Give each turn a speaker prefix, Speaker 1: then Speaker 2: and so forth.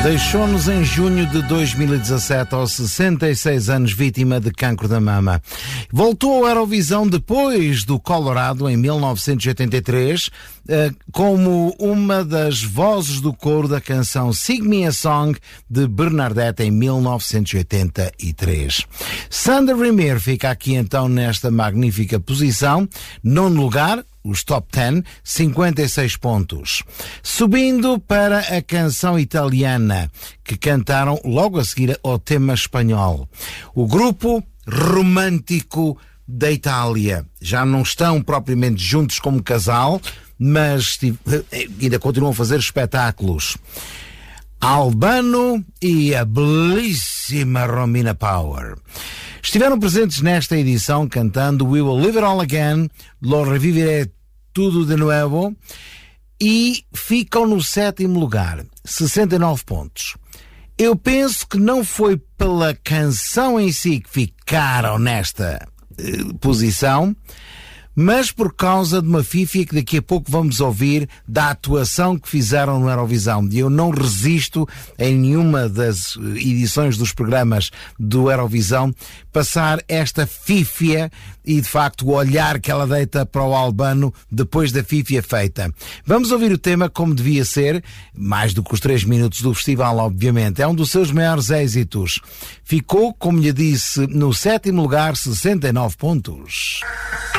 Speaker 1: Deixou-nos em junho de 2017, aos 66 anos, vítima de cancro da mama. Voltou ao Eurovisão depois do Colorado, em 1983, como uma das vozes do coro da canção Sing Me a Song, de Bernadette, em 1983. Sander Rimer fica aqui então nesta magnífica posição. Nono lugar, os top 10, 56 pontos. Subindo para a canção italiana, que cantaram logo a seguir ao tema espanhol. O grupo romântico da Itália. Já não estão propriamente juntos como casal, mas ainda continuam a fazer espetáculos. Albano e a belíssima Romina Power estiveram presentes nesta edição cantando We Will Live It All Again, Lo Reviviré Tudo de Nuevo, e ficam no 7º lugar, 69 pontos. Eu penso que não foi pela canção em si que ficaram nesta posição, mas por causa de uma fifia que daqui a pouco vamos ouvir da atuação que fizeram no Eurovisão. E eu não resisto em nenhuma das edições dos programas do Eurovisão passar esta fifia e, de facto, o olhar que ela deita para o Albano depois da fifia feita. Vamos ouvir o tema como devia ser, mais do que os 3 minutos do festival, obviamente. É um dos seus maiores êxitos. Ficou, como lhe disse, no 7º lugar, 69 pontos.